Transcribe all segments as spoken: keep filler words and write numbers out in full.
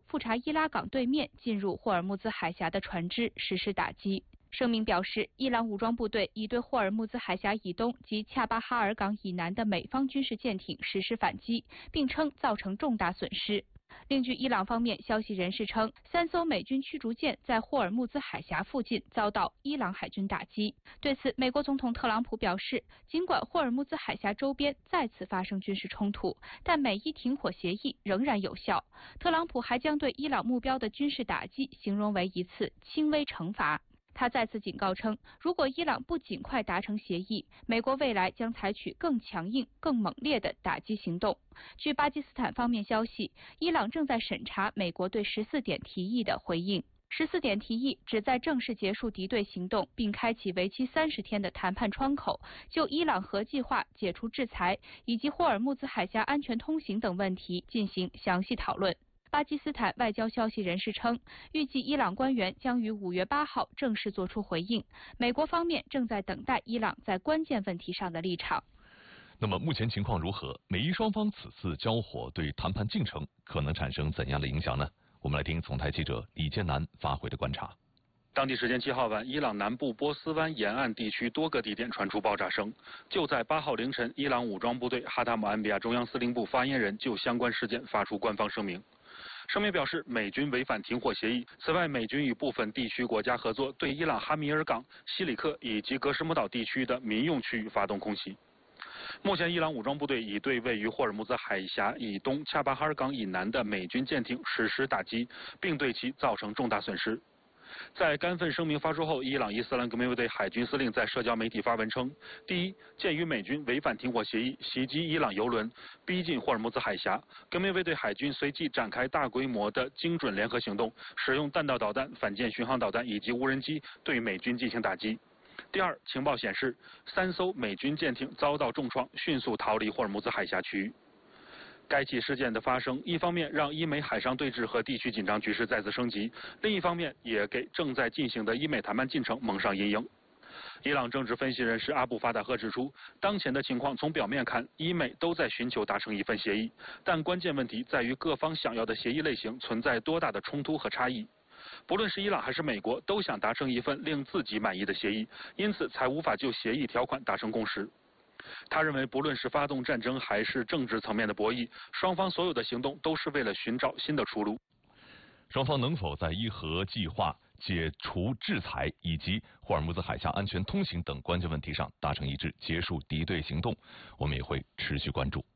富查伊拉港对面进入霍尔木兹海峡的船只实施打击。声明表示，伊朗武装部队已对霍尔木兹海峡以东及恰巴哈尔港以南的美方军事舰艇实施反击，并称造成重大损失。另据伊朗方面消息人士称，三艘美军驱逐舰在霍尔木兹海峡附近遭到伊朗海军打击。对此，美国总统特朗普表示，尽管霍尔木兹海峡周边再次发生军事冲突，但美伊停火协议仍然有效。特朗普还将对伊朗目标的军事打击形容为一次轻微惩罚。他再次警告称，如果伊朗不尽快达成协议，美国未来将采取更强硬、更猛烈的打击行动。据巴基斯坦方面消息，伊朗正在审查美国对十四点提议的回应。十四点提议旨在正式结束敌对行动，并开启为期三十天的谈判窗口，就伊朗核计划、解除制裁以及霍尔木兹海峡安全通行等问题进行详细讨论。巴基斯坦外交消息人士称，预计伊朗官员将于五月八号正式作出回应。美国方面正在等待伊朗在关键问题上的立场。 那么目前情况如何？美伊双方此次交火对谈判进程可能产生怎样的影响呢？我们来听总台记者李建南发回的观察。 当地时间七号晚，伊朗南部波斯湾沿岸地区多个地点传出爆炸声。就在八号凌晨，伊朗武装部队哈塔姆安比亚中央司令部发言人就相关事件发出官方声明。声明表示，美军违反停火协议。此外，美军与部分地区国家合作，对伊朗哈米尔港、西里克以及格什姆岛地区的民用区域发动空袭。目前，伊朗武装部队已对位于霍尔木兹海峡以东恰巴哈尔港以南的美军舰艇实施打击，并对其造成重大损失。在该份声明发出后，伊朗伊斯兰革命卫队海军司令在社交媒体发文称：第一，鉴于美军违反停火协议，袭击伊朗油轮，逼近霍尔木兹海峡，革命卫队海军随即展开大规模的精准联合行动，使用弹道导弹、反舰巡航导弹以及无人机对美军进行打击。第二，情报显示，三艘美军舰艇遭到重创，迅速逃离霍尔木兹海峡区域。该起事件的发生，一方面让伊美海上对峙和地区紧张局势再次升级，另一方面也给正在进行的伊美谈判进程蒙上阴影。伊朗政治分析人士阿布法达赫指出，当前的情况从表面看，伊美都在寻求达成一份协议，但关键问题在于各方想要的协议类型存在多大的冲突和差异。不论是伊朗还是美国，都想达成一份令自己满意的协议，因此才无法就协议条款达成共识。他认为，不论是发动战争还是政治层面的博弈，双方所有的行动都是为了寻找新的出路。 双方能否在伊核计划、解除制裁以及霍尔木兹海峡安全通行等关键问题上达成一致，结束敌对行动，我们也会持续关注。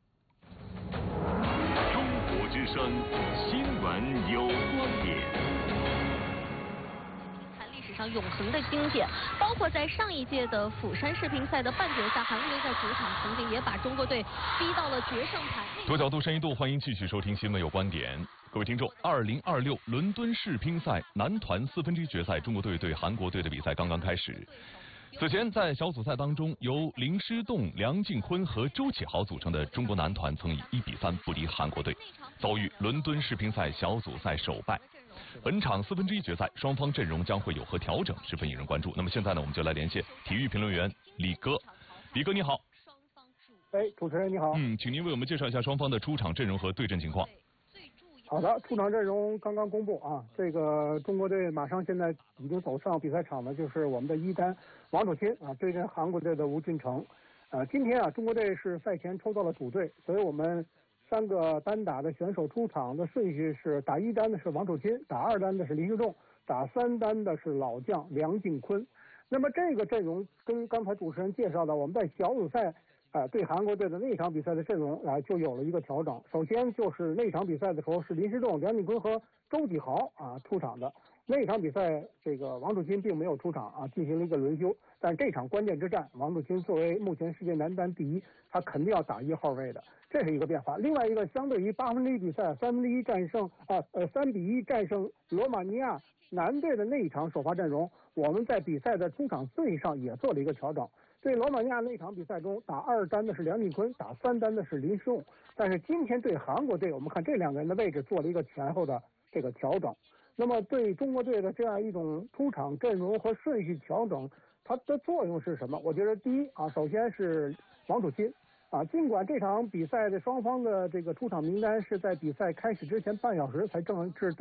中国之声，新闻有观点。 上永恒的经典，包括在上一届的釜山世乒赛的半决赛，韩国队在主场曾经也把中国队逼到了决胜盘。 多角度深一度，欢迎继续收听新闻有观点。各位听众，二零二六伦敦世乒赛男团四分之一决赛，中国队对韩国队的比赛刚刚开始。此前在小组赛当中，由林诗栋、梁靖昆和周启豪组成的中国男团曾以一比三不敌韩国队，遭遇伦敦世乒赛小组赛首败。本场四分之一决赛，双方阵容将会有何调整，十分引人关注。那么现在呢，我们就来连线体育评论员李哥。李哥你好。 哎，主持人你好。 嗯，请您为我们介绍一下双方的出场阵容和对阵情况。 好的，出场阵容刚刚公布啊，这个中国队马上现在已经走上比赛场的就是我们的一单王楚钦啊，对阵韩国队的吴俊成。呃，今天啊，中国队是赛前抽到了主队，所以我们三个单打的选手出场的顺序是：打一单的是王楚钦，打二单的是林诗栋，打三单的是老将梁靖昆。那么这个阵容跟刚才主持人介绍的我们在小组赛啊、呃、对韩国队的那场比赛的阵容啊、呃、就有了一个调整。首先就是那场比赛的时候是林诗栋、梁靖昆和周启豪啊出场的。那场比赛这个王楚钦并没有出场啊，进行了一个轮休。但这场关键之战，王楚钦作为目前世界男单第一，他肯定要打一号位的，这是一个变化。另外一个，相对于八分之一比赛三分之一战胜啊呃三比一战胜罗马尼亚男队的那一场首发阵容，我们在比赛的出场顺序上也做了一个调整。对罗马尼亚那场比赛中，打二单的是梁靖昆，打三单的是林诗栋。但是今天对韩国队，我们看这两个人的位置做了一个前后的这个调整。那么对中国队的这样一种出场阵容和顺序调整，它的作用是什么？我觉得第一啊，首先是王楚钦啊，尽管这场比赛的双方的这个出场名单是在比赛开始之前半小时才正式